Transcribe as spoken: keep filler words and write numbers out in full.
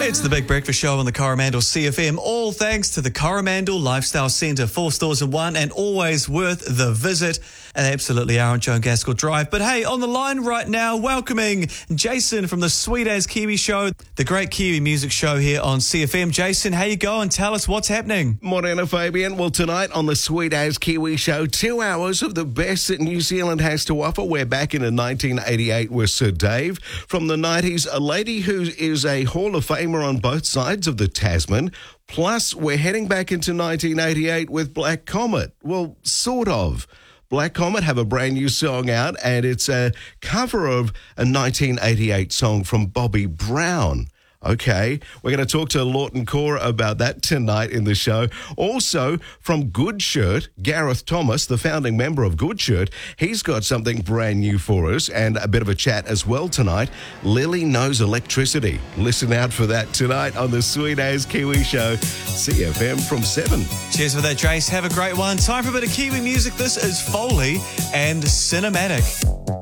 It's the Big Breakfast Show on the Coromandel C F M. All thanks to the Coromandel Lifestyle Centre. Four stores in one and always worth the visit. And they absolutely are on Joan Gaskell Drive. But hey, on the line right now, welcoming Jason from the Sweet As Kiwi Show, the great Kiwi music show here on C F M. Jason, how you going? Tell us what's happening. Morena, Fabian. Well, tonight on the Sweet As Kiwi Show, two hours of the best that New Zealand has to offer. We're back in nineteen eighty-eight with Sir Dave. From the nineties, a lady who is a Hall of Famer on both sides of the Tasman. Plus, we're heading back into nineteen eighty-eight with Black Comet. Well, sort of. Black Comet have a brand new song out, and it's a cover of a nineteen eighty-eight song from Bobby Brown. Okay, we're going to talk to Lawton Cora about that tonight in the show. Also, from Good Shirt, Gareth Thomas, the founding member of Good Shirt, he's got something brand new for us and a bit of a chat as well tonight. Lily Knows Electricity. Listen out for that tonight on the Sweet As Kiwi Show, C F M from seven. Cheers for that, Jace. Have a great one. Time for a bit of Kiwi music. This is Foley and Cinematic.